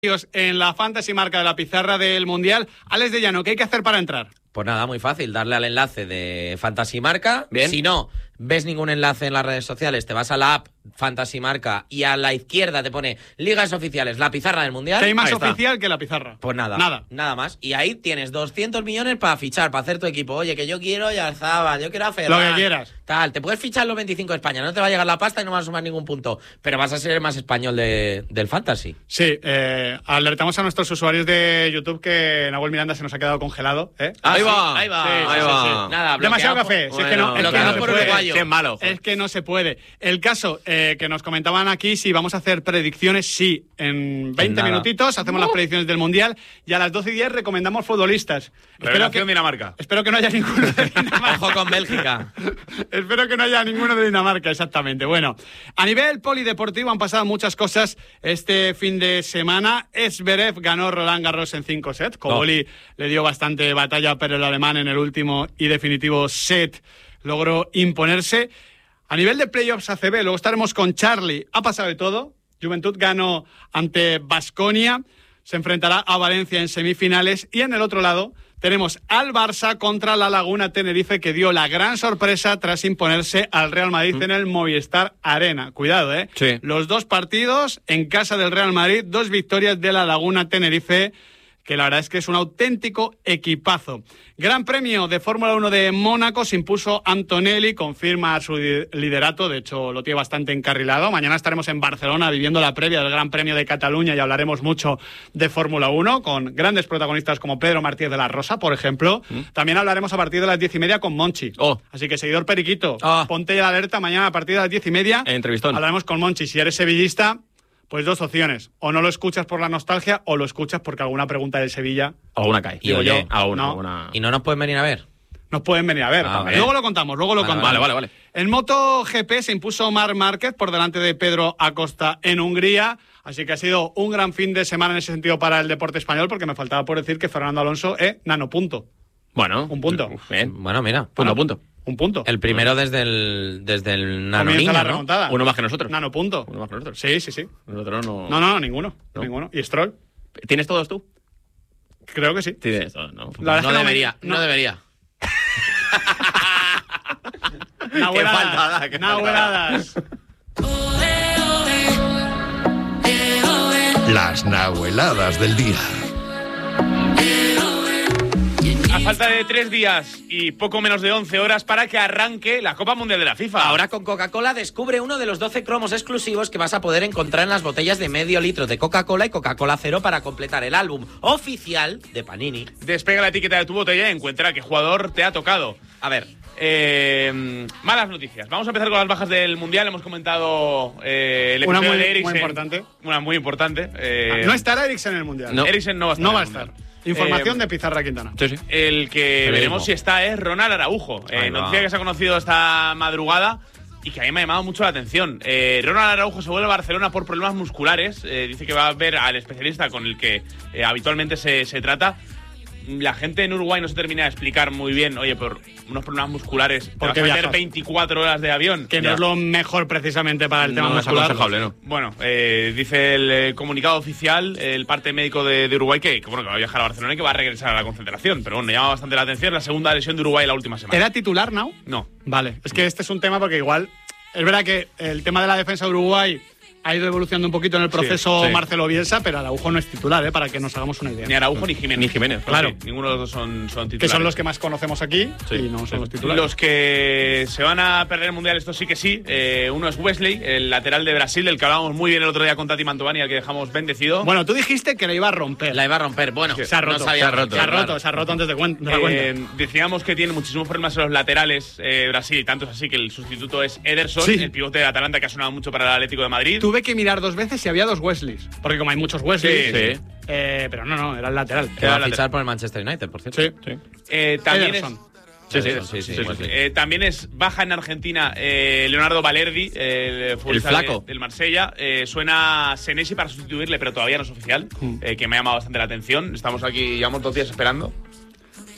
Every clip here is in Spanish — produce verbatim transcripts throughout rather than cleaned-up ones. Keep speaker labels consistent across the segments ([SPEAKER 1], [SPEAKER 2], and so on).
[SPEAKER 1] En la fantasy marca de la pizarra del Mundial. Alex de Llano, ¿qué hay que hacer para entrar?
[SPEAKER 2] Pues nada, muy fácil, darle al enlace de Fantasy Marca.
[SPEAKER 1] Bien.
[SPEAKER 2] Si no ves ningún enlace en las redes sociales, te vas a la app Fantasy Marca y a la izquierda te pone Ligas Oficiales, la pizarra del Mundial.
[SPEAKER 1] ¿Qué hay más oficial que la pizarra?
[SPEAKER 2] Pues nada,
[SPEAKER 1] nada,
[SPEAKER 2] nada más. Y ahí tienes doscientos millones para fichar, para hacer tu equipo. Oye, que yo quiero a Yarzaba, yo quiero a Ferran.
[SPEAKER 1] Lo que quieras.
[SPEAKER 2] Tal, te puedes fichar los veinticinco de España, no te va a llegar la pasta y no vas a sumar ningún punto, pero vas a ser el más español de, del Fantasy.
[SPEAKER 1] Sí, eh, alertamos a nuestros usuarios de YouTube que Nahuel Miranda se nos ha quedado congelado. ¿eh?
[SPEAKER 3] Ah, ahí
[SPEAKER 2] sí,
[SPEAKER 3] va,
[SPEAKER 2] ahí va.
[SPEAKER 1] Sí,
[SPEAKER 3] ahí
[SPEAKER 1] sí,
[SPEAKER 3] va.
[SPEAKER 1] sí, sí.
[SPEAKER 2] Nada,
[SPEAKER 1] demasiado café.
[SPEAKER 2] Bueno,
[SPEAKER 1] si es que no, es que no se
[SPEAKER 2] por
[SPEAKER 1] puede.
[SPEAKER 2] uruguayo.
[SPEAKER 3] Sí, es malo.
[SPEAKER 1] Es que no se puede. El caso eh, que nos comentaban aquí, si vamos a hacer predicciones, sí, en veinte minutitos hacemos uh. las predicciones del Mundial y a las doce y diez recomendamos futbolistas.
[SPEAKER 3] Espero que Dinamarca.
[SPEAKER 1] Espero que no haya ninguno de Dinamarca.
[SPEAKER 2] Ojo con Bélgica.
[SPEAKER 1] Espero que no haya ninguno de Dinamarca, exactamente. Bueno, a nivel polideportivo han pasado muchas cosas este fin de semana. Zverev ganó Roland Garros en cinco sets. Koboli oh. le dio bastante batalla, pero el alemán en el último y definitivo set logró imponerse. A nivel de playoffs A C B, luego estaremos con Charlie. Ha pasado de todo. Juventud ganó ante Baskonia. Se enfrentará a Valencia en semifinales. Y en el otro lado tenemos al Barça contra la Laguna Tenerife, que dio la gran sorpresa tras imponerse al Real Madrid mm. en el Movistar Arena. Cuidado, ¿eh?
[SPEAKER 3] Sí.
[SPEAKER 1] Los dos partidos en casa del Real Madrid, dos victorias de la Laguna Tenerife, que la verdad es que es un auténtico equipazo. Gran Premio de Fórmula uno de Mónaco, se impuso Antonelli, confirma su liderato, de hecho lo tiene bastante encarrilado. Mañana estaremos en Barcelona viviendo la previa del Gran Premio de Cataluña y hablaremos mucho de Fórmula uno, con grandes protagonistas como Pedro Martínez de la Rosa, por ejemplo. ¿Mm? También hablaremos a partir de las diez y media con Monchi.
[SPEAKER 3] Oh.
[SPEAKER 1] Así que, seguidor periquito,
[SPEAKER 3] oh.
[SPEAKER 1] ponte la alerta, mañana a partir de las diez y media.
[SPEAKER 3] Entrevistón.
[SPEAKER 1] Hablaremos con Monchi. Si eres sevillista, pues dos opciones. O no lo escuchas por la nostalgia o lo escuchas porque alguna pregunta del Sevilla...
[SPEAKER 3] Alguna cae.
[SPEAKER 2] Digo yo.
[SPEAKER 3] Alguna,
[SPEAKER 1] no.
[SPEAKER 3] alguna...
[SPEAKER 2] ¿Y no nos pueden venir a ver?
[SPEAKER 1] Nos pueden venir a ver.
[SPEAKER 2] Ah, vale.
[SPEAKER 1] Luego lo contamos, luego lo
[SPEAKER 2] vale,
[SPEAKER 1] contamos.
[SPEAKER 3] Vale, vale, vale.
[SPEAKER 1] En MotoGP se impuso Marc Márquez por delante de Pedro Acosta en Hungría. Así que ha sido un gran fin de semana en ese sentido para el deporte español, porque me faltaba por decir que Fernando Alonso es nanopunto.
[SPEAKER 3] Bueno.
[SPEAKER 1] Un punto.
[SPEAKER 3] Bien.
[SPEAKER 2] Bueno, mira.
[SPEAKER 3] Punto,
[SPEAKER 1] bueno,
[SPEAKER 3] punto.
[SPEAKER 1] Un punto.
[SPEAKER 2] El primero desde el, desde el nano
[SPEAKER 1] Comienza
[SPEAKER 2] niño,
[SPEAKER 1] la
[SPEAKER 2] ¿no?
[SPEAKER 1] remontada.
[SPEAKER 3] Uno más que nosotros.
[SPEAKER 1] Nano punto.
[SPEAKER 3] Uno más que nosotros.
[SPEAKER 1] Sí, sí, sí.
[SPEAKER 3] Nosotros no...
[SPEAKER 1] No, no, ninguno.
[SPEAKER 3] No.
[SPEAKER 1] Ninguno. ¿Y Stroll?
[SPEAKER 3] ¿Tienes todos tú?
[SPEAKER 1] Creo que sí.
[SPEAKER 3] Tienes todos, ¿no?
[SPEAKER 1] La verdad
[SPEAKER 2] No
[SPEAKER 1] es que
[SPEAKER 2] debería,
[SPEAKER 1] no,
[SPEAKER 2] no debería.
[SPEAKER 1] Nahueladas.
[SPEAKER 3] Qué faltada, qué
[SPEAKER 1] Nahueladas.
[SPEAKER 4] Las nahueladas del día.
[SPEAKER 3] A falta de tres días y poco menos de once horas para que arranque la Copa Mundial de la FIFA.
[SPEAKER 2] Ahora con Coca-Cola descubre uno de los doce cromos exclusivos que vas a poder encontrar en las botellas de medio litro de Coca-Cola y Coca-Cola Cero para completar el álbum oficial de Panini.
[SPEAKER 3] Despega la etiqueta de tu botella y encuentra qué jugador te ha tocado.
[SPEAKER 2] A ver,
[SPEAKER 3] eh, malas noticias. Vamos a empezar con las bajas del Mundial. Hemos comentado eh, el
[SPEAKER 1] Una
[SPEAKER 3] episodio
[SPEAKER 1] muy,
[SPEAKER 3] de Eriksen.
[SPEAKER 1] muy importante.
[SPEAKER 3] Una muy importante. Eh,
[SPEAKER 1] No estará Eriksen en el Mundial.
[SPEAKER 3] no. Eriksen no va a estar.
[SPEAKER 1] No
[SPEAKER 3] en
[SPEAKER 1] va a
[SPEAKER 3] el
[SPEAKER 1] estar.
[SPEAKER 3] Mundial.
[SPEAKER 1] Información
[SPEAKER 3] Eh,
[SPEAKER 1] de Pizarra Quintana.
[SPEAKER 3] Sí, sí. El que
[SPEAKER 2] Periodismo.
[SPEAKER 3] veremos si está es Ronald Araujo. Eh,
[SPEAKER 2] Ahí va.
[SPEAKER 3] noticia que se ha conocido esta madrugada y que a mí me ha llamado mucho la atención. Eh, Ronald Araujo se vuelve a Barcelona por problemas musculares. Eh, dice que va a ver al especialista con el que eh, habitualmente se, se trata. La gente en Uruguay no se termina de explicar muy bien, oye, por unos problemas musculares, ¿te
[SPEAKER 1] ¿Por
[SPEAKER 3] vas
[SPEAKER 1] qué
[SPEAKER 3] a meter
[SPEAKER 1] viajas?
[SPEAKER 3] veinticuatro horas de avión?
[SPEAKER 1] Que no
[SPEAKER 3] Ya.
[SPEAKER 1] es lo mejor precisamente para el tema
[SPEAKER 3] No es
[SPEAKER 1] muscular.
[SPEAKER 3] aconsejable, ¿no? Bueno, eh, dice el eh, comunicado oficial, el parte médico de, de Uruguay, que, que, bueno, que va a viajar a Barcelona y que va a regresar a la concentración. Pero bueno, llama bastante la atención la segunda lesión de Uruguay la última semana.
[SPEAKER 1] ¿Era titular, Nau?
[SPEAKER 3] No.
[SPEAKER 1] Vale, es que este es un tema porque igual... Es verdad que el tema de la defensa de Uruguay ha ido evolucionando un poquito en el proceso
[SPEAKER 3] Sí, sí.
[SPEAKER 1] Marcelo Bielsa, pero Araujo no es titular, ¿eh? Para que nos hagamos una idea.
[SPEAKER 3] Ni Araujo ni Jiménez.
[SPEAKER 5] Ni Jiménez,
[SPEAKER 3] claro.
[SPEAKER 1] claro.
[SPEAKER 3] Sí, ninguno de los dos son, son titulares.
[SPEAKER 1] Que son los que más conocemos aquí
[SPEAKER 5] Sí,
[SPEAKER 1] y no son
[SPEAKER 5] sí.
[SPEAKER 1] los titulares.
[SPEAKER 3] Los que se van a perder el Mundial, esto sí que sí. Eh, uno es Wesley, el lateral de Brasil, del que hablábamos muy bien el otro día con Tati Mantovani, al que dejamos bendecido.
[SPEAKER 1] Bueno, tú dijiste que la iba a romper.
[SPEAKER 2] la iba a romper. Bueno,
[SPEAKER 1] se ha roto.
[SPEAKER 2] no sabía
[SPEAKER 5] se ha roto.
[SPEAKER 1] se ha
[SPEAKER 2] claro.
[SPEAKER 1] roto, se ha roto antes de, cuen- de la
[SPEAKER 3] Eh,
[SPEAKER 1] cuenta.
[SPEAKER 3] decíamos que tiene muchísimos problemas en los laterales eh, Brasil, y tanto es así que el sustituto es Ederson,
[SPEAKER 1] Sí.
[SPEAKER 3] el pivote de Atalanta, que ha sonado mucho para el Atlético de Madrid.
[SPEAKER 1] Tuve que mirar dos veces si había dos Wesleys. Porque como hay muchos Wesleys.
[SPEAKER 3] Sí,
[SPEAKER 5] sí.
[SPEAKER 1] eh, pero no, no, era el lateral.
[SPEAKER 2] Que va a
[SPEAKER 3] Era
[SPEAKER 2] fichar por el Manchester United, por cierto.
[SPEAKER 1] Sí.
[SPEAKER 5] Sí.
[SPEAKER 3] Eh, también es,
[SPEAKER 1] Ederson.
[SPEAKER 5] Sí, sí,
[SPEAKER 2] Ederson, sí, sí,
[SPEAKER 5] sí, sí,
[SPEAKER 2] Wesley.
[SPEAKER 3] eh, también es baja en Argentina eh, Leonardo Balerdi, el futbolista
[SPEAKER 5] El flaco.
[SPEAKER 3] de- del Marsella. Eh, suena Senesi para sustituirle, pero todavía no es oficial,
[SPEAKER 1] Mm.
[SPEAKER 3] eh, que me ha llamado bastante la atención. Estamos aquí, llevamos dos días esperando.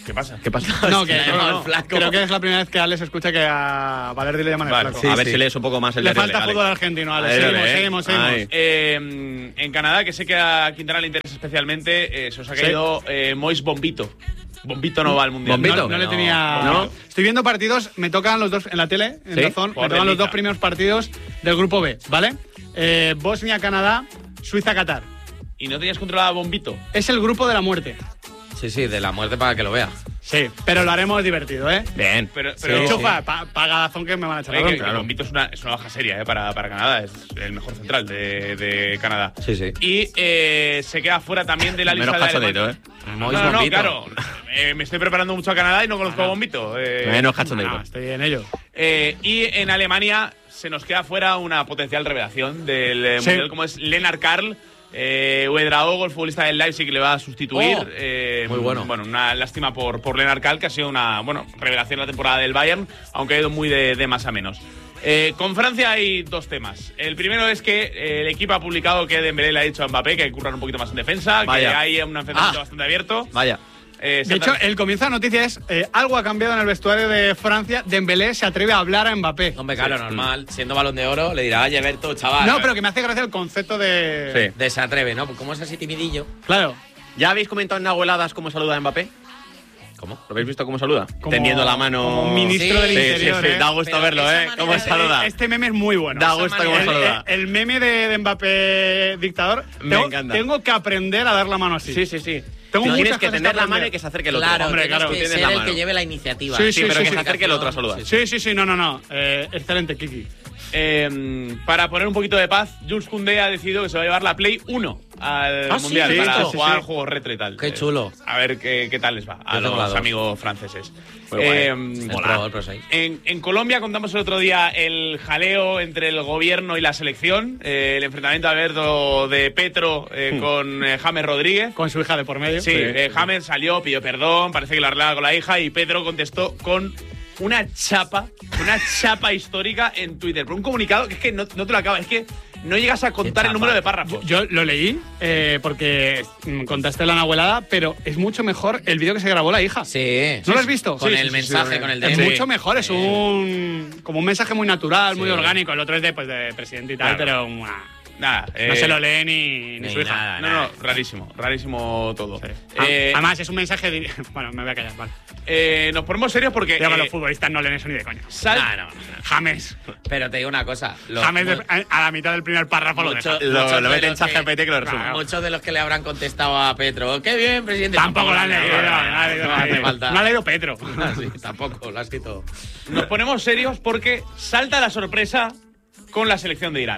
[SPEAKER 3] ¿Qué pasa?
[SPEAKER 5] ¿Qué pasa?
[SPEAKER 1] No, que
[SPEAKER 2] le ha
[SPEAKER 1] no,
[SPEAKER 2] llamado
[SPEAKER 1] no.
[SPEAKER 2] el flaco.
[SPEAKER 1] Creo que es la primera vez que Alex escucha que a Valerdi le llaman
[SPEAKER 3] Vale,
[SPEAKER 1] el flaco.
[SPEAKER 5] Sí, a ver
[SPEAKER 1] Sí.
[SPEAKER 5] si lees un poco más el
[SPEAKER 1] Le
[SPEAKER 5] diario
[SPEAKER 1] falta
[SPEAKER 5] de Alex.
[SPEAKER 1] fútbol argentino, Alex.
[SPEAKER 5] Ahí lo
[SPEAKER 1] Seguimos,
[SPEAKER 5] lee, ¿eh?
[SPEAKER 1] seguimos, seguimos.
[SPEAKER 5] Ahí.
[SPEAKER 3] Eh, en Canadá, que sé que a Quintana le interesa especialmente, eh, se os ha
[SPEAKER 1] Sí.
[SPEAKER 3] caído eh, Mois Bombito. Bombito no va al Mundial.
[SPEAKER 5] Bombito.
[SPEAKER 1] No, no le tenía.
[SPEAKER 5] ¿No?
[SPEAKER 1] Estoy viendo partidos, me tocan los dos en la tele, en
[SPEAKER 5] ¿Sí?
[SPEAKER 1] Dazón, me
[SPEAKER 3] Por
[SPEAKER 1] tocan los
[SPEAKER 3] Benfica.
[SPEAKER 1] dos primeros partidos del grupo B, ¿vale? Eh, Bosnia-Canadá, Suiza-Qatar.
[SPEAKER 3] ¿Y no tenías controlado a Bombito?
[SPEAKER 1] Es el grupo de la muerte.
[SPEAKER 2] Sí, sí, de la muerte para que lo vea.
[SPEAKER 1] Sí, pero lo haremos divertido, ¿eh?
[SPEAKER 5] Bien.
[SPEAKER 3] Pero, pero
[SPEAKER 1] Enchufa, pa- paga Dazón que me van a echar la
[SPEAKER 3] Oye, que,
[SPEAKER 1] bronca.
[SPEAKER 3] que Bombito es una, es una baja seria eh, para, para Canadá. Es el mejor central de, de Canadá.
[SPEAKER 2] Sí, sí.
[SPEAKER 3] Y eh, se queda fuera también de la lista
[SPEAKER 5] Menos
[SPEAKER 3] de
[SPEAKER 5] cachondito,
[SPEAKER 3] Alemania.
[SPEAKER 5] ¿eh?
[SPEAKER 3] No,
[SPEAKER 2] Mois
[SPEAKER 3] no, no,
[SPEAKER 2] Bombito.
[SPEAKER 3] claro. Eh, me estoy preparando mucho a Canadá y no conozco a Bombito. eh.
[SPEAKER 5] Menos cachondito.
[SPEAKER 1] No, estoy en ello.
[SPEAKER 3] Eh, y en Alemania se nos queda fuera una potencial revelación del eh,
[SPEAKER 1] Sí.
[SPEAKER 3] mundial, como es Lennart Karl. Eh, Uedraogo, el futbolista del Leipzig, le va a sustituir.
[SPEAKER 2] Oh,
[SPEAKER 3] eh,
[SPEAKER 2] muy bueno.
[SPEAKER 3] Bueno, una lástima por, por Lennart Karl, que ha sido una bueno, revelación en la temporada del Bayern, aunque ha ido muy de, de más a menos. Eh, con Francia hay dos temas. El primero es que eh, el equipo ha publicado que Dembélé le ha dicho a Mbappé que hay que currar un poquito más en defensa,
[SPEAKER 5] Vaya.
[SPEAKER 3] que hay un enfrentamiento
[SPEAKER 2] Ah.
[SPEAKER 3] bastante abierto.
[SPEAKER 5] Vaya.
[SPEAKER 3] Eh,
[SPEAKER 1] De
[SPEAKER 3] se
[SPEAKER 1] hecho,
[SPEAKER 3] tra-
[SPEAKER 1] el comienzo de la noticia es eh, algo ha cambiado en el vestuario de Francia. Dembélé se atreve a hablar a Mbappé.
[SPEAKER 2] Hombre, claro, normal. Siendo balón de oro, le dirá, oye, Berto, chaval.
[SPEAKER 1] No, pero que me hace gracia el concepto de.
[SPEAKER 5] Sí.
[SPEAKER 2] De se atreve, ¿no? Pues como es así timidillo.
[SPEAKER 1] Claro.
[SPEAKER 5] ¿Ya habéis comentado en Nahueladas cómo saluda a Mbappé?
[SPEAKER 2] ¿Cómo?
[SPEAKER 5] ¿Lo habéis visto cómo saluda?
[SPEAKER 1] Como-
[SPEAKER 5] Tendiendo la mano.
[SPEAKER 1] como ministro
[SPEAKER 2] del
[SPEAKER 5] Sí,
[SPEAKER 1] Interior,
[SPEAKER 5] Sí, sí,
[SPEAKER 1] ¿eh?
[SPEAKER 5] da gusto
[SPEAKER 2] Pero
[SPEAKER 5] verlo,
[SPEAKER 2] esa
[SPEAKER 5] ¿eh?
[SPEAKER 2] manera
[SPEAKER 5] ¿Cómo
[SPEAKER 2] de-
[SPEAKER 5] saluda?
[SPEAKER 1] Este meme es muy bueno.
[SPEAKER 5] Da
[SPEAKER 1] Esa
[SPEAKER 5] gusto
[SPEAKER 1] manera-
[SPEAKER 5] cómo
[SPEAKER 1] el,
[SPEAKER 5] saluda.
[SPEAKER 1] el- el meme de, de Mbappé dictador.
[SPEAKER 5] Me
[SPEAKER 1] tengo,
[SPEAKER 5] encanta.
[SPEAKER 1] tengo que aprender a dar la mano así.
[SPEAKER 5] Sí, sí, sí.
[SPEAKER 1] Tengo
[SPEAKER 5] No
[SPEAKER 1] muchas
[SPEAKER 5] tienes que
[SPEAKER 1] cosas que
[SPEAKER 5] tender la mano
[SPEAKER 1] aprender.
[SPEAKER 5] y que se acerque el otro.
[SPEAKER 2] Claro,
[SPEAKER 1] Hombre,
[SPEAKER 2] tienes
[SPEAKER 1] claro.
[SPEAKER 2] que
[SPEAKER 5] Tú tienes
[SPEAKER 2] ser
[SPEAKER 5] la
[SPEAKER 2] el
[SPEAKER 5] mano.
[SPEAKER 2] que lleve la iniciativa.
[SPEAKER 1] Sí,
[SPEAKER 5] Sí, pero que se acerque el otro a saludar.
[SPEAKER 1] Sí, sí, sí, no, no, no. Eh, excelente, Kiki.
[SPEAKER 3] Eh, para poner un poquito de paz, Jules Koundé ha decidido que se va a llevar la Play uno al
[SPEAKER 2] Ah, sí,
[SPEAKER 3] Mundial
[SPEAKER 2] sí,
[SPEAKER 3] para
[SPEAKER 2] sí,
[SPEAKER 3] jugar
[SPEAKER 1] sí.
[SPEAKER 3] al juego retro y tal.
[SPEAKER 2] Qué
[SPEAKER 3] Eh,
[SPEAKER 2] chulo.
[SPEAKER 3] a ver qué, qué tal les va a
[SPEAKER 2] Yo tengo la
[SPEAKER 3] los
[SPEAKER 2] dos.
[SPEAKER 3] amigos franceses.
[SPEAKER 5] Muy guay.
[SPEAKER 3] Eh,
[SPEAKER 2] El
[SPEAKER 3] mola.
[SPEAKER 2] Pro, el Pro seis.
[SPEAKER 3] En, en Colombia contamos el otro día el jaleo entre el gobierno y la selección, eh, el enfrentamiento abierto de Petro eh, con eh, James Rodríguez.
[SPEAKER 1] Con su hija de por medio.
[SPEAKER 3] Sí, eh, James salió, pidió perdón, parece que lo arreglaba con la hija y Petro contestó con una chapa, una chapa histórica en Twitter. Por un comunicado que es que no, no te lo acabas, es que no llegas a contar
[SPEAKER 2] Qué
[SPEAKER 3] el número
[SPEAKER 2] chapa.
[SPEAKER 3] de párrafos.
[SPEAKER 1] Yo lo leí eh, porque mm, contaste la nahuelada, pero es mucho mejor el vídeo que se grabó la hija.
[SPEAKER 2] Sí.
[SPEAKER 1] ¿No lo has visto?
[SPEAKER 2] Con
[SPEAKER 1] Sí,
[SPEAKER 2] el
[SPEAKER 1] sí, sí,
[SPEAKER 2] mensaje,
[SPEAKER 1] sí.
[SPEAKER 2] con el
[SPEAKER 1] Es
[SPEAKER 2] D M.
[SPEAKER 1] mucho mejor, es un como un mensaje muy natural, muy
[SPEAKER 2] Sí.
[SPEAKER 1] orgánico. El otro es de, pues, de presidente y tal,
[SPEAKER 3] Claro.
[SPEAKER 1] pero mua,
[SPEAKER 3] Nada,
[SPEAKER 1] no
[SPEAKER 3] eh,
[SPEAKER 1] se lo lee ni, ni
[SPEAKER 2] ni
[SPEAKER 1] su hija.
[SPEAKER 2] nada.
[SPEAKER 3] No, no, rarísimo, rarísimo todo.
[SPEAKER 1] Ah,
[SPEAKER 3] Eh,
[SPEAKER 1] Además, es un mensaje. de- Bueno, me voy a callar, vale.
[SPEAKER 3] eh, nos ponemos serios porque
[SPEAKER 1] Digamos,
[SPEAKER 3] eh,
[SPEAKER 1] los futbolistas no leen eso ni de coña.
[SPEAKER 3] sal-
[SPEAKER 2] No, no, no.
[SPEAKER 1] James.
[SPEAKER 2] Pero te digo una cosa. los-
[SPEAKER 1] James de-
[SPEAKER 2] mu-
[SPEAKER 1] a, a la mitad del primer párrafo lo
[SPEAKER 2] mucho-
[SPEAKER 1] deja.
[SPEAKER 5] Lo,
[SPEAKER 2] muchos
[SPEAKER 5] lo
[SPEAKER 2] de
[SPEAKER 5] mete en
[SPEAKER 2] los que-
[SPEAKER 5] ChatGPT que lo resume.
[SPEAKER 1] Claro.
[SPEAKER 2] Muchos de los que le habrán contestado a Petro, qué bien, presidente.
[SPEAKER 1] Tampoco lo han leído.
[SPEAKER 2] no,
[SPEAKER 1] No, no ha leído
[SPEAKER 2] no hace
[SPEAKER 1] nadie.
[SPEAKER 2] falta.
[SPEAKER 1] No ha leído Petro.
[SPEAKER 2] Ah, sí, tampoco, lo has escrito.
[SPEAKER 3] nos ponemos serios porque salta la sorpresa con la selección de Irán.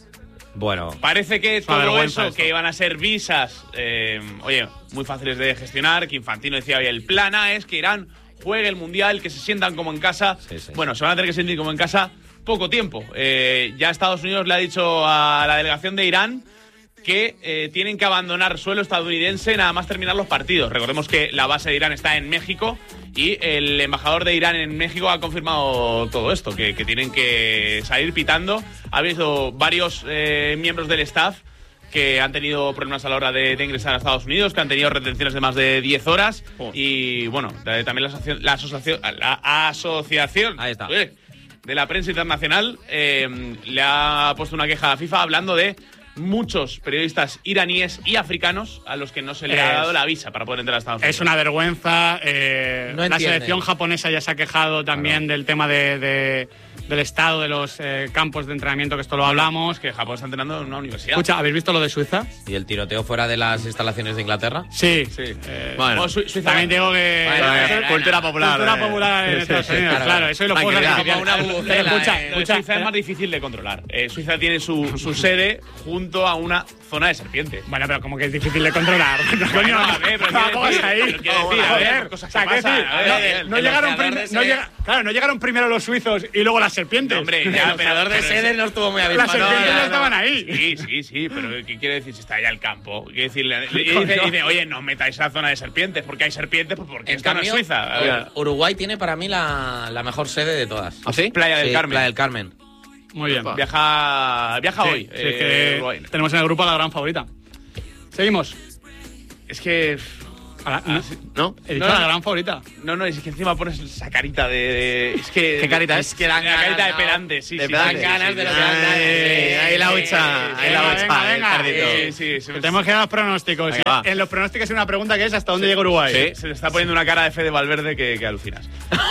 [SPEAKER 2] Bueno,
[SPEAKER 3] Parece que
[SPEAKER 1] una
[SPEAKER 3] todo
[SPEAKER 1] vergüenza
[SPEAKER 3] eso,
[SPEAKER 1] esto.
[SPEAKER 3] que iban a ser visas, eh, oye, muy fáciles de gestionar, que Infantino decía, oye, el plan A es que Irán juegue el Mundial, que se sientan como en casa.
[SPEAKER 2] Sí, sí.
[SPEAKER 3] Bueno, se van a tener que sentir como en casa poco tiempo. Eh, ya Estados Unidos le ha dicho a la delegación de Irán que eh, tienen que abandonar suelo estadounidense nada más terminar los partidos. Recordemos que la base de Irán está en México y el embajador de Irán en México ha confirmado todo esto, que, que tienen que salir pitando. Ha habido varios eh, miembros del staff que han tenido problemas a la hora de, de ingresar a Estados Unidos, que han tenido retenciones de más de diez horas. Y bueno, de- también la asociación, la asociación, la asociación
[SPEAKER 2] Ahí está.
[SPEAKER 3] eh, de la prensa internacional eh, le ha puesto una queja a la FIFA hablando de muchos periodistas iraníes y africanos a los que no se le ha
[SPEAKER 1] Es-
[SPEAKER 3] dado la visa para poder entrar a Estados Unidos.
[SPEAKER 1] Es una vergüenza. eh,
[SPEAKER 2] No
[SPEAKER 1] la
[SPEAKER 2] entienden.
[SPEAKER 1] selección japonesa ya se ha quejado también del tema de, de- del estado de los eh, campos de entrenamiento, que esto lo hablamos.
[SPEAKER 3] que Japón está entrenando en una universidad.
[SPEAKER 1] Escucha, ¿habéis visto lo de Suiza?
[SPEAKER 2] ¿y el tiroteo fuera de las instalaciones de Inglaterra?
[SPEAKER 1] Sí.
[SPEAKER 3] Sí.
[SPEAKER 1] Eh,
[SPEAKER 5] Bueno,
[SPEAKER 3] O Su- Suiza-
[SPEAKER 1] también digo que.
[SPEAKER 2] Bueno,
[SPEAKER 1] eso es
[SPEAKER 2] bueno,
[SPEAKER 5] cultura
[SPEAKER 2] bueno.
[SPEAKER 5] popular.
[SPEAKER 1] cultura
[SPEAKER 5] eh.
[SPEAKER 1] popular en
[SPEAKER 5] Sí,
[SPEAKER 1] Estados
[SPEAKER 5] sí,
[SPEAKER 1] Unidos,
[SPEAKER 5] claro.
[SPEAKER 1] claro. Eso y los juegos
[SPEAKER 5] Tranquilidad.
[SPEAKER 1] artificiales.
[SPEAKER 2] Como una bubucela,
[SPEAKER 1] Pero escucha,
[SPEAKER 2] eh.
[SPEAKER 3] Lo de
[SPEAKER 1] escucha,
[SPEAKER 3] Suiza es más difícil de controlar. Eh, Suiza tiene su, su sede junto a una zona de serpientes.
[SPEAKER 1] Bueno, pero como que es difícil de controlar. Coño,
[SPEAKER 3] Bueno, a ver, pero
[SPEAKER 1] vamos
[SPEAKER 3] quiero decir-
[SPEAKER 1] ahí.
[SPEAKER 3] pero quiero decir, a ver, cosas
[SPEAKER 1] o sea,
[SPEAKER 3] que
[SPEAKER 1] quiero
[SPEAKER 3] pasan,
[SPEAKER 1] decir,
[SPEAKER 3] a ver,
[SPEAKER 1] no-
[SPEAKER 3] el-
[SPEAKER 1] no
[SPEAKER 2] el
[SPEAKER 1] llegaron
[SPEAKER 2] boxeador
[SPEAKER 1] prim-
[SPEAKER 2] de
[SPEAKER 1] no
[SPEAKER 2] sede.
[SPEAKER 1] llega- claro, no llegaron primero los suizos y luego las serpientes.
[SPEAKER 3] No, hombre,
[SPEAKER 2] El
[SPEAKER 3] ya,
[SPEAKER 2] boxeador de
[SPEAKER 3] pero-
[SPEAKER 2] sede no estuvo muy
[SPEAKER 1] las
[SPEAKER 2] avispado.
[SPEAKER 1] serpientes
[SPEAKER 2] No,
[SPEAKER 1] ya
[SPEAKER 2] no,
[SPEAKER 1] estaban
[SPEAKER 2] no.
[SPEAKER 1] ahí.
[SPEAKER 3] Sí, sí, sí, pero ¿qué quiere decir si está allá el campo? Quiere decir, le- le- y dice, dice, oye, no os metáis a la zona de serpientes, porque hay serpientes, pues porque
[SPEAKER 2] En
[SPEAKER 3] esto no es
[SPEAKER 2] cambio,
[SPEAKER 3] Suiza. A ver,
[SPEAKER 2] Uruguay tiene para mí la, la mejor sede de todas.
[SPEAKER 5] ¿Ah, sí?
[SPEAKER 3] Playa del
[SPEAKER 2] Sí,
[SPEAKER 3] Carmen.
[SPEAKER 2] Playa del Carmen.
[SPEAKER 1] Muy bien.
[SPEAKER 3] Viaja, viaja
[SPEAKER 1] Sí,
[SPEAKER 3] hoy.
[SPEAKER 1] sí, es
[SPEAKER 3] eh,
[SPEAKER 1] que
[SPEAKER 3] Uruguay.
[SPEAKER 1] tenemos en el grupo a la gran favorita. Seguimos.
[SPEAKER 3] Es que
[SPEAKER 1] Ahora, no,
[SPEAKER 5] ¿No?
[SPEAKER 1] he dicho
[SPEAKER 3] No,
[SPEAKER 1] la
[SPEAKER 3] no.
[SPEAKER 1] gran favorita.
[SPEAKER 3] No, no, es que encima pones esa carita de. de- es que.
[SPEAKER 5] ¿Qué carita es?
[SPEAKER 3] Es que la
[SPEAKER 2] Dan ganas,
[SPEAKER 3] carita de
[SPEAKER 2] ¿no?
[SPEAKER 3] pedante, sí,
[SPEAKER 5] De
[SPEAKER 3] sí.
[SPEAKER 5] pedante.
[SPEAKER 3] sí,
[SPEAKER 2] Dan ganas
[SPEAKER 3] sí,
[SPEAKER 2] de lo
[SPEAKER 3] sí.
[SPEAKER 2] que dan ganas.
[SPEAKER 5] Ay, ahí la hucha, ahí la
[SPEAKER 1] Venga,
[SPEAKER 5] hucha,
[SPEAKER 1] venga,
[SPEAKER 5] el
[SPEAKER 1] venga.
[SPEAKER 5] cardito.
[SPEAKER 3] Sí, sí, sí.
[SPEAKER 1] Que tenemos que dar los pronósticos.
[SPEAKER 5] Venga, va.
[SPEAKER 1] En los pronósticos hay una pregunta que es ¿hasta dónde llega Uruguay?
[SPEAKER 3] Sí, se le está poniendo una cara de Fede Valverde que, que alucinas.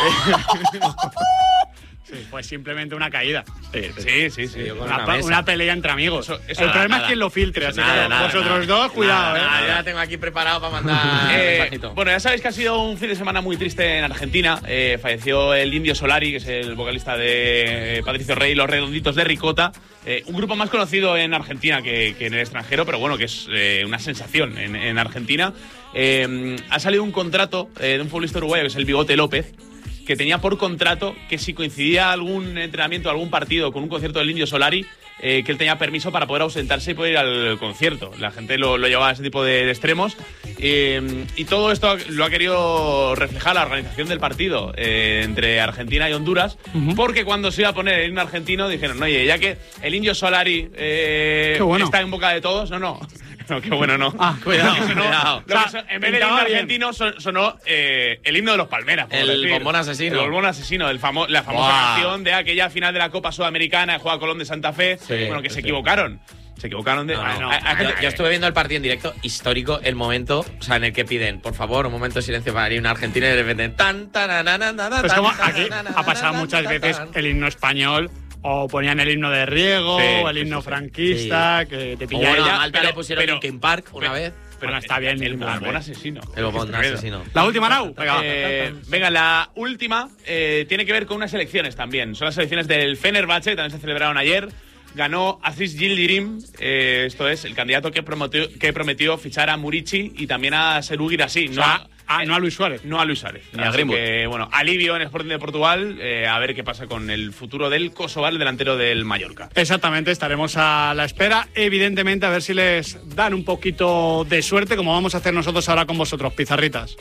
[SPEAKER 1] Sí, pues simplemente una caída.
[SPEAKER 3] Sí, sí, sí.
[SPEAKER 2] yo con
[SPEAKER 1] Una,
[SPEAKER 2] una
[SPEAKER 1] pa-
[SPEAKER 2] mesa.
[SPEAKER 1] una pelea entre amigos.
[SPEAKER 3] Eso- eso
[SPEAKER 1] El
[SPEAKER 3] nada,
[SPEAKER 1] problema
[SPEAKER 3] nada.
[SPEAKER 1] es quien lo filtre,
[SPEAKER 3] Eso
[SPEAKER 1] así
[SPEAKER 3] nada,
[SPEAKER 1] que
[SPEAKER 3] nada,
[SPEAKER 1] vosotros
[SPEAKER 3] nada.
[SPEAKER 1] dos, cuidado,
[SPEAKER 2] Ah,
[SPEAKER 1] ¿eh?
[SPEAKER 2] yo la tengo aquí preparado para mandar
[SPEAKER 3] Eh,
[SPEAKER 2] mensajito.
[SPEAKER 3] bueno, ya sabéis que ha sido un fin de semana muy triste en Argentina. Eh, falleció el Indio Solari, que es el vocalista de eh, Patricio Rey y Los Redonditos de Ricota. Eh, un grupo más conocido en Argentina que, que en el extranjero, pero bueno, que es eh, una sensación en, en Argentina. Eh, ha salido un contrato eh, de un futbolista uruguayo que es el Bigote López, que tenía por contrato que si coincidía algún entrenamiento, algún partido con un concierto del Indio Solari, eh, que él tenía permiso para poder ausentarse y poder ir al concierto. La gente lo, lo llevaba a ese tipo de, de extremos. Eh, y todo esto lo ha querido reflejar la organización del partido eh, entre Argentina y Honduras, porque cuando se iba a poner el himno argentino dijeron, oye, ya que el Indio Solari eh,
[SPEAKER 1] Qué bueno.
[SPEAKER 3] está en boca de todos, no, no. No, qué bueno, no.
[SPEAKER 1] Ah,
[SPEAKER 2] cuidado,
[SPEAKER 3] Lo que sonó-
[SPEAKER 2] cuidado.
[SPEAKER 3] lo que
[SPEAKER 1] O sea,
[SPEAKER 3] son- en vez del
[SPEAKER 1] pintaba
[SPEAKER 3] himno
[SPEAKER 1] bien.
[SPEAKER 3] argentino son- sonó eh, el himno de los Palmeras. por
[SPEAKER 2] El
[SPEAKER 3] decir.
[SPEAKER 2] bombón asesino.
[SPEAKER 3] El bombón asesino, el famo- la famosa
[SPEAKER 2] Buah.
[SPEAKER 3] canción de aquella final de la Copa Sudamericana de Juega Colón de Santa Fe.
[SPEAKER 2] Sí,
[SPEAKER 3] bueno, que se
[SPEAKER 2] sí.
[SPEAKER 3] equivocaron. Se equivocaron de.
[SPEAKER 2] No,
[SPEAKER 3] Ah,
[SPEAKER 2] no.
[SPEAKER 3] hay- hay
[SPEAKER 2] Yo,
[SPEAKER 3] gente-
[SPEAKER 2] yo estuve viendo el partido en directo, histórico, el momento, o sea, en el que piden, por favor, un momento de silencio para ir a una Argentina y de repente tan tan tan tan tan
[SPEAKER 1] Pues
[SPEAKER 2] tan,
[SPEAKER 1] como
[SPEAKER 2] tan,
[SPEAKER 1] aquí
[SPEAKER 2] tan,
[SPEAKER 1] ha pasado
[SPEAKER 2] tan,
[SPEAKER 1] muchas
[SPEAKER 2] tan,
[SPEAKER 1] veces
[SPEAKER 2] tan.
[SPEAKER 1] el himno español o ponían el himno de Riego
[SPEAKER 3] Sí,
[SPEAKER 1] o el
[SPEAKER 3] sí,
[SPEAKER 1] himno
[SPEAKER 3] sí, sí.
[SPEAKER 1] franquista que te
[SPEAKER 2] O
[SPEAKER 1] pillan
[SPEAKER 2] bueno,
[SPEAKER 1] ya.
[SPEAKER 2] a Malta
[SPEAKER 3] pero-
[SPEAKER 2] le pusieron
[SPEAKER 3] pero-
[SPEAKER 2] Linkin Park una
[SPEAKER 3] pero-
[SPEAKER 2] vez.
[SPEAKER 1] Bueno, está bien
[SPEAKER 3] el
[SPEAKER 1] el
[SPEAKER 3] bombón
[SPEAKER 1] bombón.
[SPEAKER 3] asesino.
[SPEAKER 2] El bombón
[SPEAKER 3] Qué tremendo.
[SPEAKER 2] asesino.
[SPEAKER 1] La última, Nau. Venga, va.
[SPEAKER 3] Eh, venga, la última eh, tiene que ver con unas elecciones también. Son las elecciones del Fenerbahce, que también se celebraron ayer. Ganó Aziz Yildirim, eh, esto es, el candidato que prometió, que prometió fichar a Murici y también a Serú Guirassy.
[SPEAKER 1] O sea, a- no a Luis Suárez.
[SPEAKER 3] No a Luis Suárez.
[SPEAKER 5] Ni a
[SPEAKER 3] Así
[SPEAKER 5] Greenwood.
[SPEAKER 3] que, bueno, alivio en Sporting de Portugal. eh, a ver qué pasa con el futuro del Kosovar, el delantero del Mallorca.
[SPEAKER 1] Exactamente, estaremos a la espera, evidentemente, a ver si les dan un poquito de suerte, como vamos a hacer nosotros ahora con vosotros, pizarritas.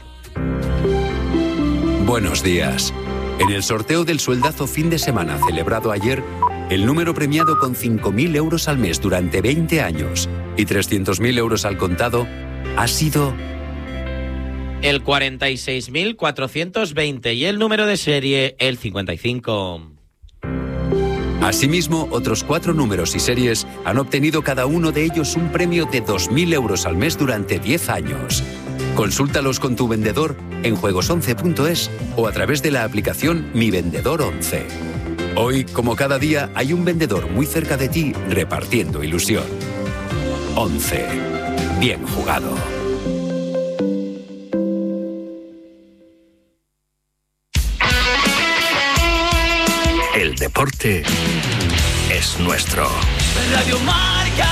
[SPEAKER 6] Buenos días. En el sorteo del sueldazo fin de semana celebrado ayer, el número premiado con cinco mil euros al mes durante veinte años y trescientos mil euros al contado ha sido
[SPEAKER 2] El cuarenta y seis mil cuatrocientos veinte y el número de serie el cincuenta y cinco.
[SPEAKER 6] Asimismo, otros cuatro números y series han obtenido cada uno de ellos un premio de dos mil euros al mes durante diez años. Consúltalos con tu vendedor en juegos once punto es o a través de la aplicación Mi Vendedor once. Hoy, como cada día, hay un vendedor muy cerca de ti repartiendo ilusión. once. Bien jugado.
[SPEAKER 4] El deporte es nuestro.
[SPEAKER 2] Radio Marca.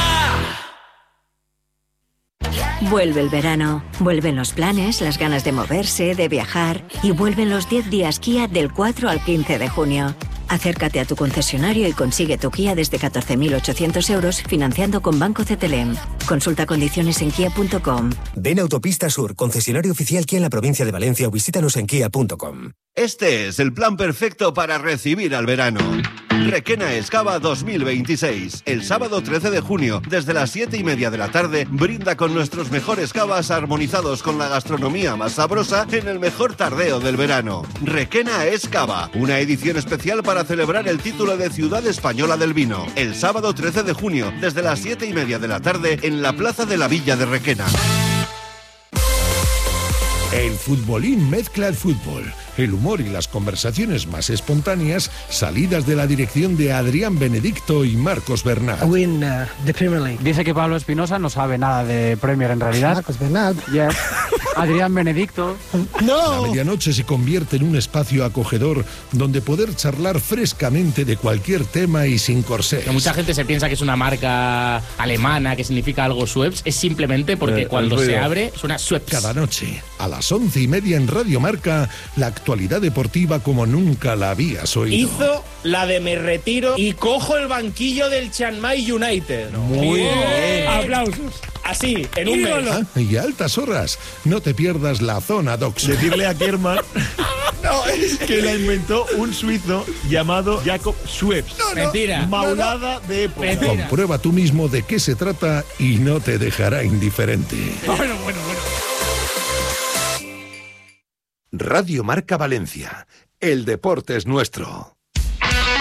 [SPEAKER 7] Vuelve el verano, vuelven los planes, las ganas de moverse, de viajar y vuelven los diez días Kia del cuatro al quince de junio. Acércate a tu concesionario y consigue tu Kia desde catorce mil ochocientos euros financiando con Banco C T L M. Consulta condiciones en kia punto com.
[SPEAKER 8] Ven a Autopista Sur, concesionario oficial Kia en la provincia de Valencia o visítanos en kia punto com.
[SPEAKER 9] Este es el plan perfecto para recibir al verano. Requena Excava dos mil veintiséis. El sábado trece de junio, desde las siete y media de la tarde, brinda con nuestros mejores cavas armonizados con la gastronomía más sabrosa en el mejor tardeo del verano. Requena Excava, una edición especial para celebrar el título de Ciudad Española del Vino. El sábado trece de junio, desde las siete y media de la tarde, en la Plaza de la Villa de Requena.
[SPEAKER 10] El futbolín mezcla el fútbol, el humor y las conversaciones más espontáneas salidas de la dirección de Adrián Benedicto y Marcos Bernat.
[SPEAKER 11] Win uh, the Premier League.
[SPEAKER 12] Dice que Pablo Espinosa no sabe nada de Premier en realidad.
[SPEAKER 11] Marcos Bernat.
[SPEAKER 12] Yes. Adrián Benedicto.
[SPEAKER 10] La medianoche se convierte en un espacio acogedor donde poder charlar frescamente de cualquier tema y sin corsés.
[SPEAKER 13] Que mucha gente se piensa que es una marca alemana que significa algo Schweppes, es simplemente porque
[SPEAKER 10] Eh,
[SPEAKER 13] cuando
[SPEAKER 10] el
[SPEAKER 13] se
[SPEAKER 10] ruido.
[SPEAKER 13] abre suena Schweppes.
[SPEAKER 10] Cada noche, a las once y media en Radio Marca, la actualidad deportiva como nunca la habías oído.
[SPEAKER 14] Hizo la de me retiro y cojo el banquillo del Chiang Mai United.
[SPEAKER 10] Muy bien.
[SPEAKER 14] Aplausos. Así, en un mes.
[SPEAKER 10] Ah, y a altas horas, no te pierdas la zona dox.
[SPEAKER 15] Decirle a Kerman no, es que la inventó un suizo llamado Jacob Schweppes.
[SPEAKER 10] No, no.
[SPEAKER 13] Mentira.
[SPEAKER 15] Maulada de época.
[SPEAKER 13] Mentira.
[SPEAKER 10] Comprueba tú mismo de qué se trata y no te dejará indiferente.
[SPEAKER 13] Bueno, bueno, bueno.
[SPEAKER 10] Radio Marca Valencia. El deporte es nuestro.